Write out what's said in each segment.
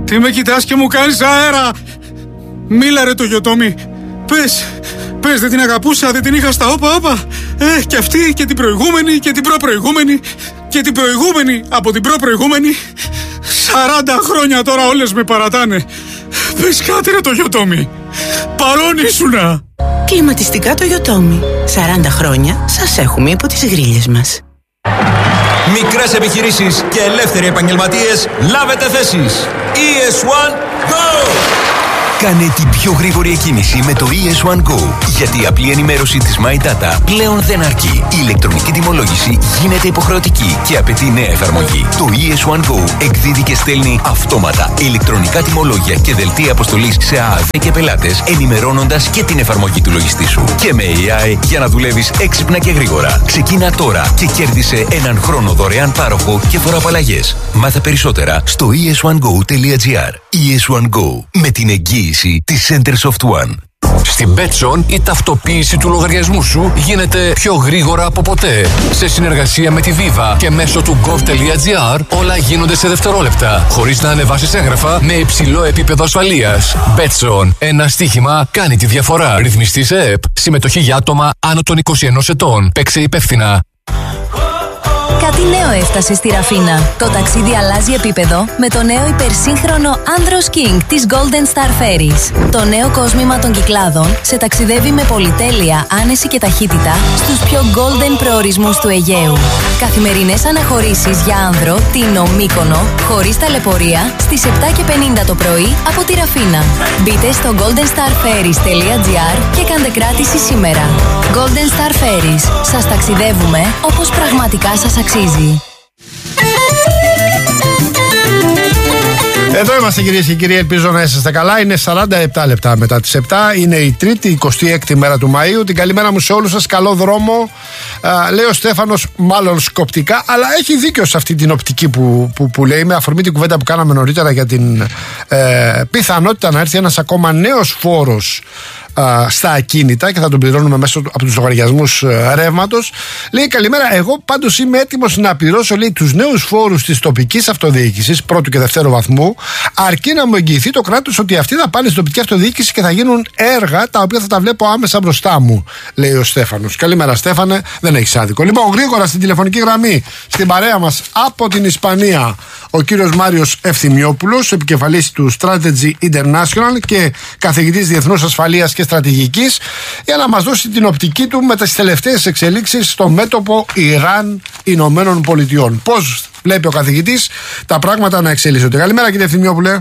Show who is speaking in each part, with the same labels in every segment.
Speaker 1: Τι με κοιτάς και μου κάνεις αέρα? Μίλα ρε το Γιωτόμι. Πες, δεν την αγαπούσα, δεν την είχα στα όπα. Και αυτή και την προηγούμενη και την προπροηγούμενη και την προηγούμενη από την προπροηγούμενη. 40 χρόνια τώρα όλες με παρατάνε. Πες κάτι ρε το Γιωτόμι. Παρόν ήσουνα.
Speaker 2: Κλιματιστικά το Γιωτόμι. 40 χρόνια σας έχουμε υπό τις γρίλες μας.
Speaker 3: Μικρές επιχειρήσεις και ελεύθεροι επαγγελματίες, λάβετε θέσεις. ES1 Go! Κάνε την πιο γρήγορη εκκίνηση με το ES1 Go. Γιατί η απλή ενημέρωση της My Data πλέον δεν αρκεί. Η ηλεκτρονική τιμολόγηση γίνεται υποχρεωτική και απαιτεί νέα εφαρμογή. Το ES1 Go εκδίδει και στέλνει αυτόματα ηλεκτρονικά τιμολόγια και δελτία αποστολής σε ΑΔ και πελάτες, ενημερώνοντας και την εφαρμογή του λογιστή σου. Και με AI για να δουλεύεις έξυπνα και γρήγορα. Ξεκίνα τώρα και κέρδισε έναν χρόνο δωρεάν πάροχο και φοροαπαλλαγές. Μάθε περισσότερα στο es1go.gr. ES1 Go. Με την εγγύηση της Centersoft One.
Speaker 4: Στην Betson η ταυτοποίηση του λογαριασμού σου γίνεται πιο γρήγορα από ποτέ. Σε συνεργασία με τη Viva και μέσω του gov.gr όλα γίνονται σε δευτερόλεπτα, χωρίς να ανεβάσεις έγγραφα με υψηλό επίπεδο ασφαλείας. Betson. Ένα στοίχημα κάνει τη διαφορά. Ρυθμιστή σε ΕΠ. Συμμετοχή για άτομα άνω των 21 ετών. Παίξε υπεύθυνα.
Speaker 5: Κάτι νέο έφτασε στη Ραφίνα. Το ταξίδι αλλάζει επίπεδο με το νέο υπερσύγχρονο Andros King της Golden Star Ferries. Το νέο κόσμημα των Κυκλάδων σε ταξιδεύει με πολυτέλεια, άνεση και ταχύτητα στους πιο golden προορισμούς του Αιγαίου. Καθημερινές αναχωρήσεις για άνδρο, Τίνο, Μύκονο, χωρίς ταλαιπωρία, στις 7:50 το πρωί από τη Ραφίνα. Μπείτε στο goldenstarferries.gr και κάντε κράτηση σήμερα. Golden Star Ferries. Σας ταξιδεύουμε όπως πραγματικά σας αξίζει.
Speaker 6: Εδώ είμαστε κυρίες και κύριοι, ελπίζω να είσαστε καλά. Είναι 47 λεπτά μετά τις 7. Είναι η Τρίτη, 26η μέρα του Μαΐου. Την καλημέρα μου σε όλους σας. Καλό δρόμο. Λέει ο Στέφανος, μάλλον σκοπτικά, αλλά έχει δίκιο σε αυτή την οπτική που λέει, με αφορμή την κουβέντα που κάναμε νωρίτερα για την πιθανότητα να έρθει ένας ακόμα νέος φόρος στα ακίνητα και θα τον πληρώνουμε μέσα από τους λογαριασμούς ρεύματος. Λέει, καλημέρα, εγώ πάντως είμαι έτοιμος να πληρώσω, λέει, τους νέους φόρους της τοπικής αυτοδιοίκησης πρώτου και δευτέρου βαθμού, αρκεί να μου εγγυηθεί το κράτος ότι αυτοί θα πάνε στην τοπική αυτοδιοίκηση και θα γίνουν έργα τα οποία θα τα βλέπω άμεσα μπροστά μου, λέει ο Στέφανος. Καλημέρα, Στέφανε, δεν έχεις άδικο. Λοιπόν, γρήγορα στην τηλεφωνική γραμμή, στην παρέα μας από την Ισπανία, ο κύριος Μάριος Ευθυμιόπουλος, επικεφαλής του Strategy International και καθηγητής διεθνούς ασφαλείας και στρατηγικής, για να μας δώσει την οπτική του με τις τελευταίες εξελίξεις στο μέτωπο Ιράν-Ηνωμένων Πολιτειών. Πώς βλέπει ο καθηγητής τα πράγματα να εξελίσσονται. Καλημέρα, κύριε Ευθυμιόπουλε.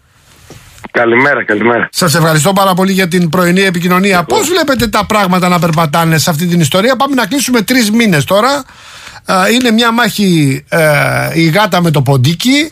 Speaker 7: Καλημέρα.
Speaker 6: Σας ευχαριστώ πάρα πολύ για την πρωινή επικοινωνία. Πώς βλέπετε τα πράγματα να περπατάνε σε αυτή την ιστορία? Πάμε να κλείσουμε 3 μήνες τώρα. Είναι μια μάχη η γάτα με το ποντίκι.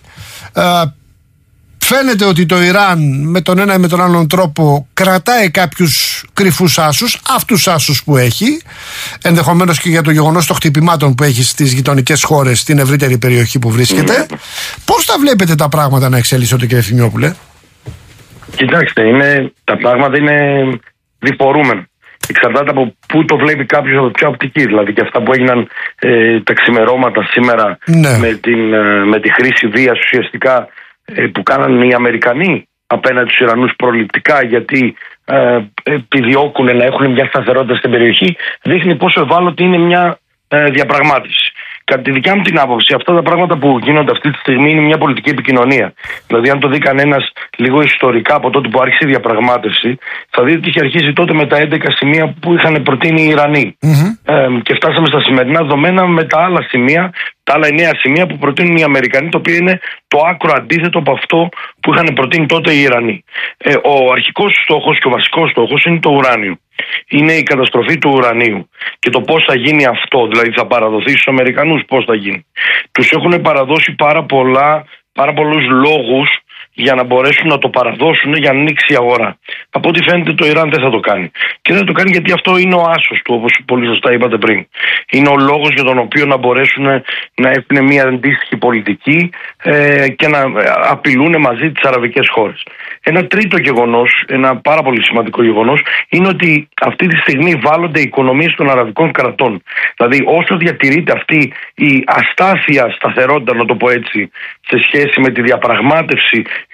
Speaker 6: Φαίνεται ότι το Ιράν με τον ένα ή με τον άλλον τρόπο κρατάει κάποιους κρυφούς άσους, αυτούς άσους που έχει, ενδεχομένως και για το γεγονός των χτυπημάτων που έχει στις γειτονικές χώρες, στην ευρύτερη περιοχή που βρίσκεται. Πώς τα βλέπετε τα πράγματα να εξελίσσονται, κύριε Ευθυμιόπουλε?
Speaker 7: Κοιτάξτε, τα πράγματα είναι διπορούμενα. Εξαρτάται από πού το βλέπει κάποιος, από ποια οπτική. Δηλαδή και αυτά που έγιναν τα ξημερώματα σήμερα, ναι, με τη χρήση βίας ουσιαστικά που κάνανε οι Αμερικανοί απέναντι στους Ιρανούς προληπτικά, γιατί επιδιώκουν να έχουν μια σταθερότητα στην περιοχή, δείχνει πόσο ευάλωτη είναι μια διαπραγμάτευση. Κατά τη δικιά μου την άποψη, αυτά τα πράγματα που γίνονται αυτή τη στιγμή είναι μια πολιτική επικοινωνία. Δηλαδή, αν το δει κανένας λίγο ιστορικά από τότε που άρχισε η διαπραγμάτευση, θα δείτε ότι είχε αρχίσει τότε με τα 11 σημεία που είχαν προτείνει οι Ιρανοί. Και φτάσαμε στα σημερινά δεδομένα με τα άλλα σημεία, τα άλλα 9 σημεία που προτείνουν οι Αμερικανοί, το οποίο είναι το άκρο αντίθετο από αυτό που είχαν προτείνει τότε οι Ιρανοί. Ο αρχικός στόχος και ο βασικός στόχος είναι το ουράνιο. Είναι η καταστροφή του ουρανίου. Και το πώς θα γίνει αυτό, δηλαδή θα παραδοθεί στους Αμερικανούς, πώς θα γίνει. Τους έχουν παραδώσει πάρα πολλούς λόγους για να μπορέσουν να το παραδώσουν, για να ανοίξει η αγορά. Από ό,τι φαίνεται το Ιράν δεν θα το κάνει. Και δεν θα το κάνει γιατί αυτό είναι ο άσος του, όπως πολύ σωστά είπατε πριν. Είναι ο λόγος για τον οποίο να μπορέσουν να έχουν μια αντίστοιχη πολιτική και να απειλούν μαζί τις αραβικές χώρες. Ένα τρίτο γεγονός, ένα πάρα πολύ σημαντικό γεγονός, είναι ότι αυτή τη στιγμή βάλλονται οι οικονομίες των αραβικών κρατών. Δηλαδή, όσο διατηρείται αυτή η αστάθεια σταθερότητα, να το πω έτσι, σε σχέση με τη διαπραγμάτευση,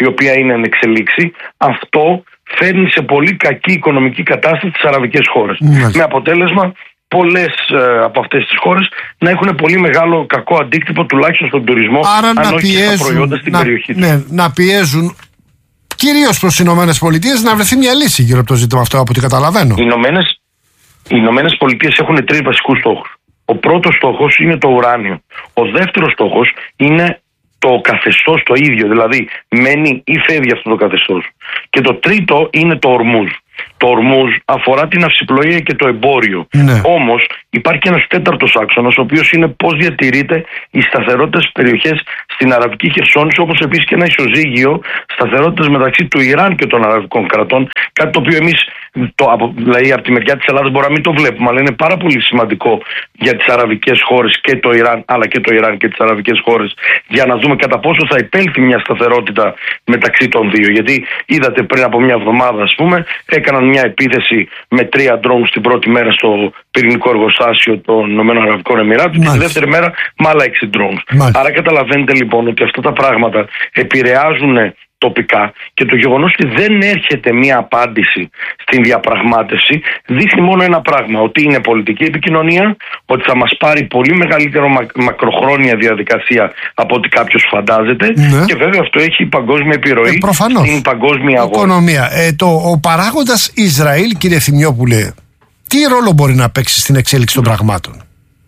Speaker 7: η οποία είναι εν εξελίξη, αυτό φέρνει σε πολύ κακή οικονομική κατάσταση τις αραβικές χώρες. Με αποτέλεσμα πολλές από αυτές τις χώρες να έχουν πολύ μεγάλο κακό αντίκτυπο, τουλάχιστον στον τουρισμό, αν όχι στα προϊόντα στην περιοχή τους.
Speaker 6: Ναι, να πιέζουν κυρίως προς τις Ηνωμένες Πολιτείες να βρεθεί μια λύση γύρω από το ζήτημα αυτό, από ό,τι καταλαβαίνω.
Speaker 7: Οι Ηνωμένες Πολιτείες έχουν 3 βασικούς στόχους. Ο πρώτος στόχος είναι το ουράνιο. Ο δεύτερος στόχος είναι το καθεστώς το ίδιο, δηλαδή μένει ή φεύγει αυτό το καθεστώς. Και το τρίτο είναι το Ορμούζ. Το Ορμούζ αφορά την αυσιπλοεία και το εμπόριο. Ναι. Όμως υπάρχει ένας τέταρτος άξονας, ο οποίος είναι πώς διατηρείται η σταθερότητα στις περιοχές στην Αραβική Χερσόνησο, όπως επίσης και ένα ισοζύγιο σταθερότητας μεταξύ του Ιράν και των αραβικών κρατών. Κάτι το οποίο εμείς, δηλαδή από τη μεριά της Ελλάδας, μπορούμε να μην το βλέπουμε, αλλά είναι πάρα πολύ σημαντικό για τις αραβικές χώρες και το Ιράν, αλλά και το Ιράν και τις αραβικές χώρες, για να δούμε κατά πόσο θα επέλθει μια σταθερότητα μεταξύ των δύο. Γιατί είδατε πριν από μια εβδομάδα, ας πούμε, έκαναν μια επίθεση με 3 drones την πρώτη μέρα στο πυρηνικό εργοστάσιο των ΗΠΑ και τη δεύτερη μέρα με άλλα 6 drones. Άρα καταλαβαίνετε λοιπόν ότι αυτά τα πράγματα επηρεάζουν τοπικά, και το γεγονός ότι δεν έρχεται μια απάντηση στην διαπραγμάτευση δείχνει μόνο ένα πράγμα, ότι είναι πολιτική επικοινωνία, ότι θα μας πάρει πολύ μεγαλύτερο μακροχρόνια διαδικασία από ό,τι κάποιος φαντάζεται, και βέβαια αυτό έχει παγκόσμια επιρροή στην παγκόσμια
Speaker 6: οικονομία. Ο παράγοντας Ισραήλ, κύριε Θημιόπουλε, τι ρόλο μπορεί να παίξει στην εξέλιξη των πραγμάτων?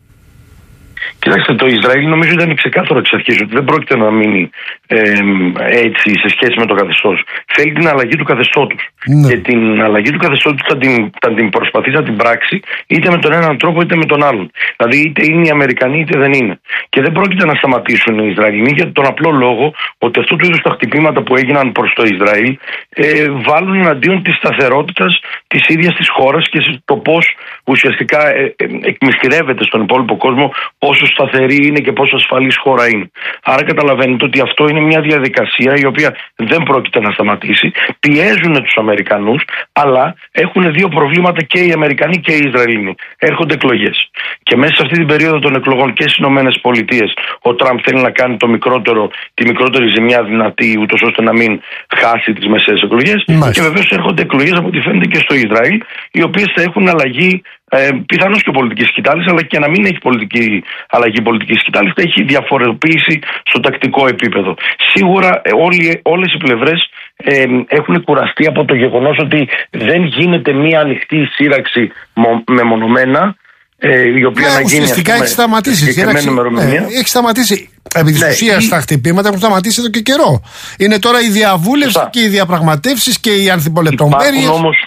Speaker 7: Κοιτάξτε, το Ισραήλ νομίζω ήταν ξεκάθαρο εξ αρχής ότι δεν πρόκειται να μείνει έτσι σε σχέση με το καθεστώς. Θέλει την αλλαγή του καθεστώτος. Και την αλλαγή του καθεστώτος θα την προσπαθεί να την πράξει είτε με τον έναν τρόπο είτε με τον άλλον. Δηλαδή είτε είναι οι Αμερικανοί είτε δεν είναι. Και δεν πρόκειται να σταματήσουν οι Ισραηλινοί για τον απλό λόγο ότι αυτού του είδους τα χτυπήματα που έγιναν προς το Ισραήλ βάλουν εναντίον της σταθερότητας της ίδιας της χώρας και το πώς ουσιαστικά εκμυστηρεύεται στον υπόλοιπο κόσμο πόσο σταθερή είναι και πόσο ασφαλής χώρα είναι. Άρα καταλαβαίνετε ότι αυτό είναι μια διαδικασία η οποία δεν πρόκειται να σταματήσει. Πιέζουν τους Αμερικανούς, αλλά έχουν 2 προβλήματα και οι Αμερικανοί και οι Ισραηλινοί. Έρχονται εκλογές. Και μέσα σε αυτή την περίοδο των εκλογών και στις ΗΠΑ ο Τραμπ θέλει να κάνει τη μικρότερη ζημιά δυνατή, ούτως ώστε να μην χάσει τις μεσαίες εκλογές. Και βεβαίως έρχονται εκλογές από ό,τι φαίνεται και στο Ισραήλ, οι οποίες θα έχουν αλλαγή πιθανώς και πολιτικής σκητάλης, αλλά και να μην έχει αλλαγή πολιτικής σκητάλης, θα έχει διαφοροποίηση στο τακτικό επίπεδο. Σίγουρα όλες οι πλευρές έχουν κουραστεί από το γεγονός ότι δεν γίνεται μια ανοιχτή σύραξη μεμονωμένα, η οποία να γίνει
Speaker 6: ουσιαστικά έχει σταματήσει. Έχει σταματήσει. Επί της ουσίας τα χτυπήματα έχουν σταματήσει εδώ και καιρό. Είναι τώρα η διαβούλευση και οι διαπραγματεύσεις και οι ανθιπολεπτομέρειες.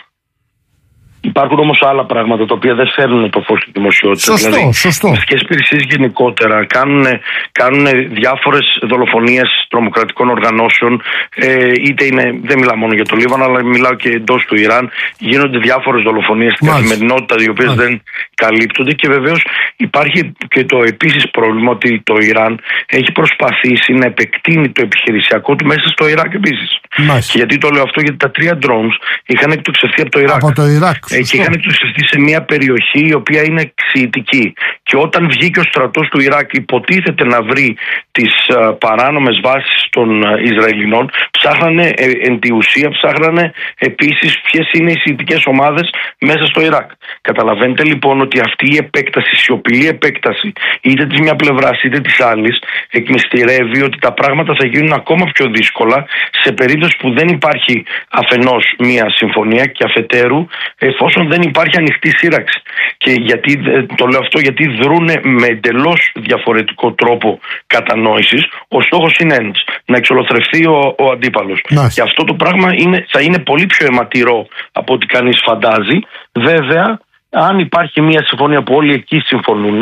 Speaker 7: Υπάρχουν όμως άλλα πράγματα τα οποία δεν φέρνουν το φως στη δημοσιότητα.
Speaker 6: Σωστό.
Speaker 7: Οι μυστικές υπηρεσίες γενικότερα κάνουν διάφορες δολοφονίες τρομοκρατικών οργανώσεων, είτε είναι, δεν μιλάω μόνο για το Λίβανο, αλλά μιλάω και εντός του Ιράν. Γίνονται διάφορες δολοφονίες στην καθημερινότητα, οι οποίες δεν καλύπτονται, και βεβαίως υπάρχει και το επίσης πρόβλημα ότι το Ιράν έχει προσπαθήσει να επεκτείνει το επιχειρησιακό του μέσα στο Ιράκ επίσης. Και γιατί το λέω αυτό? Γιατί τα 3 drones είχαν εκτοξευθεί από το Ιράκ. Και είχαν εκτοξευθεί σε μια περιοχή η οποία είναι ξιητική. Και όταν βγήκε ο στρατός του Ιράκ, υποτίθεται να βρει τις παράνομες βάσεις των Ισραηλινών, ψάχνανε εν τη ουσία, ψάχνανε επίσης ποιες είναι οι σιητικές ομάδες μέσα στο Ιράκ. Καταλαβαίνετε λοιπόν ότι αυτή η επέκταση, η σιωπηλή επέκταση, είτε της μια πλευράς είτε της άλλης, εκμυστηρεύει ότι τα πράγματα θα γίνουν ακόμα πιο δύσκολα σε περίπτωση που δεν υπάρχει αφενός μια συμφωνία και αφετέρου εφόσον δεν υπάρχει ανοιχτή σύραξη. Και γιατί το λέω αυτό? Γιατί δρούνε με εντελώς διαφορετικό τρόπο κατανόησης. Ο στόχος είναι ένας, να εξολοθρευτεί ο αντίπαλος. Και αυτό το πράγμα θα είναι πολύ πιο αιματηρό από ό,τι κανείς φαντάζει. Βέβαια, αν υπάρχει μια συμφωνία που όλοι εκεί συμφωνούν,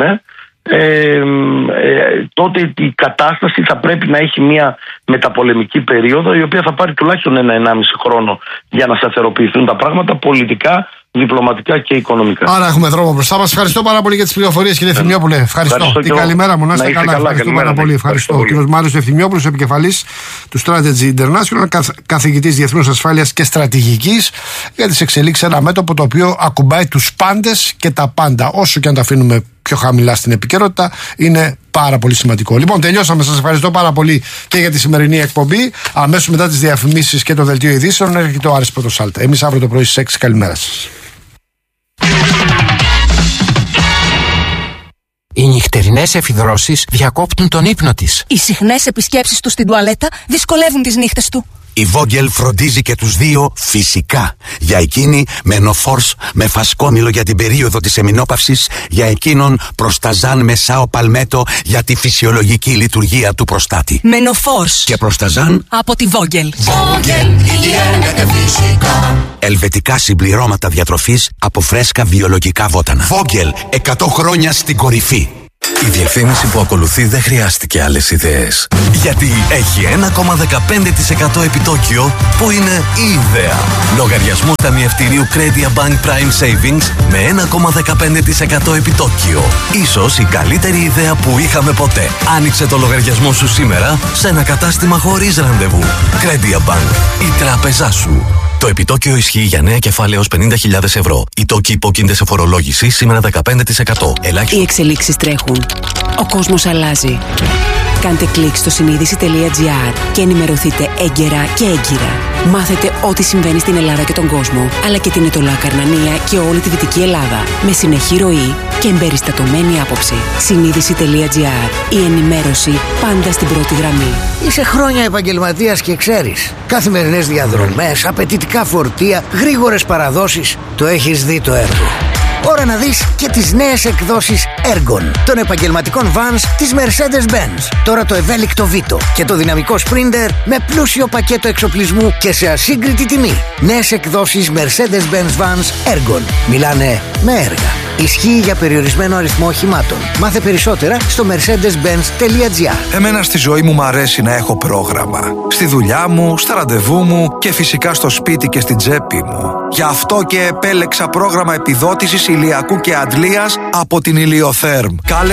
Speaker 7: τότε η κατάσταση θα πρέπει να έχει μια μεταπολεμική περίοδο, η οποία θα πάρει τουλάχιστον 1-1,5 χρόνο για να σταθεροποιηθούν τα πράγματα πολιτικά, διπλωματικά και οικονομικά.
Speaker 6: Άρα έχουμε δρόμο μπροστά μας. Ευχαριστώ πάρα πολύ για τις πληροφορίες, κύριε Ευθυμιόπουλε. Ευχαριστώ. Την καλημέρα μου, να είστε καλά. Ευχαριστώ πάρα πολύ. Ευχαριστώ. Ο κύριος Μάριος Ευθυμιόπουλος, επικεφαλής του Strategy International, καθηγητής διεθνούς ασφάλειας και στρατηγικής, για τις εξελίξεις, ένα μέτωπο το οποίο ακουμπάει τους πάντες και τα πάντα. Όσο και αν τα αφήνουμε πιο χαμηλά στην επικαιρότητα, είναι πάρα πολύ σημαντικό. Λοιπόν, τελειώσαμε. Σας ευχαριστώ πάρα πολύ και για τη σημερινή εκπομπή. Αμέσως μετά τις διαφημίσεις και το δελτίο ειδήσεων έρχεται ο Άρης Πρωτοσάλτα. Εμείς αύριο το πρωί στις 6. Καλημέρα σας.
Speaker 8: Οι νυχτερινές εφιδρώσεις διακόπτουν τον ύπνο της.
Speaker 9: Οι συχνές επισκέψεις του στην τουαλέτα δυσκολεύουν τις νύχτες του.
Speaker 10: Η Vogel φροντίζει και τους δύο φυσικά. Για εκείνη Menopause με φασκόμηλο για την περίοδο της εμεινόπαυσης, για εκείνον Προσταζάν με Σάο Παλμέτο για τη φυσιολογική λειτουργία του προστάτη.
Speaker 9: Menopause
Speaker 10: και Προσταζάν
Speaker 9: από τη Vogel.
Speaker 10: Ελβετικά συμπληρώματα διατροφής από φρέσκα βιολογικά βότανα. Vogel, 100 χρόνια στην κορυφή.
Speaker 3: Η διευθύνηση που ακολουθεί δεν χρειάστηκε άλλες ιδέες. Γιατί έχει 1,15% επιτόκιο που είναι η ιδέα. Λογαριασμός ταμιευτηρίου Credit Bank Prime Savings με 1,15% επιτόκιο. Ίσως η καλύτερη ιδέα που είχαμε ποτέ. Άνοιξε το λογαριασμό σου σήμερα σε ένα κατάστημα χωρίς ραντεβού. Credit Bank, η τράπεζά σου. Το επιτόκιο ισχύει για νέα κεφάλαια ως 50.000 ευρώ. Οι τόκοι υπόκεινται σε φορολόγηση σήμερα 15%.
Speaker 11: Οι εξελίξεις τρέχουν. Ο κόσμος αλλάζει. Κάντε κλικ στο συνείδηση.gr και ενημερωθείτε έγκαιρα και έγκυρα. Μάθετε ό,τι συμβαίνει στην Ελλάδα και τον κόσμο, αλλά και την Ετωλά Καρνανία και όλη τη Δυτική Ελλάδα, με συνεχή ροή και εμπεριστατωμένη άποψη. Συνείδηση.gr. Η ενημέρωση πάντα στην πρώτη γραμμή.
Speaker 12: Είσαι χρόνια επαγγελματίας και ξέρεις. Καθημερινές διαδρομές, απαιτητικά φορτία, γρήγορες παραδόσεις. Το έχεις δει το έργο. Ώρα να δεις και τις νέες εκδόσεις Ergon των επαγγελματικών vans της Mercedes-Benz. Τώρα το ευέλικτο Vito και το δυναμικό Sprinter με πλούσιο πακέτο εξοπλισμού και σε ασύγκριτη τιμή. Νέες εκδόσεις Mercedes-Benz Vans Ergon. Μιλάνε με έργα. Ισχύει για περιορισμένο αριθμό οχημάτων. Μάθε περισσότερα στο mercedes-benz.gr.
Speaker 13: Εμένα στη ζωή μου αρέσει να έχω πρόγραμμα. Στη δουλειά μου, στα ραντεβού μου και φυσικά στο σπίτι και στην τσέπη μου. Γι' αυτό και επέλεξα πρόγραμμα επιδότησης ηλιακού και αντλίας από την Ηλιοθέρμ. Κάλεσε